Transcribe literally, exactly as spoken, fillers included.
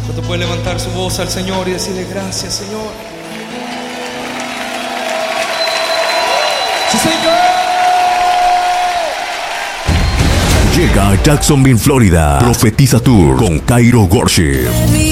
¿Cuánto puede levantar su voz al Señor y decirle gracias, Señor? ¡Sí, Señor! Llega a Jacksonville, Florida, Profetiza Tour con Cairo Worship.